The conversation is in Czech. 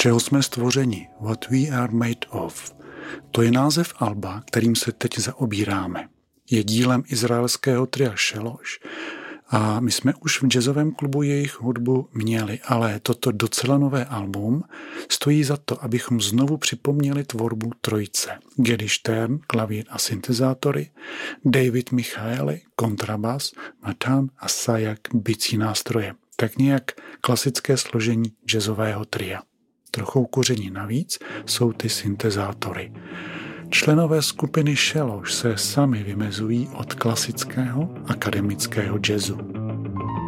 čeho jsme stvořeni, What we are made of. To je název alba, kterým se teď zaobíráme. Je dílem izraelského tria Šeloš a my jsme už v jazzovém klubu jejich hudbu měli, ale toto docela nové album stojí za to, abychom znovu připomněli tvorbu trojice. Gedy Stern, klavír a syntezátory, David Michaeli, kontrabas, Matan a Sajak, bicí nástroje. Tak nějak klasické složení jazzového tria. Trochou koření navíc jsou ty syntezátory. Členové skupiny Šeloš se sami vymezují od klasického akademického jazzu.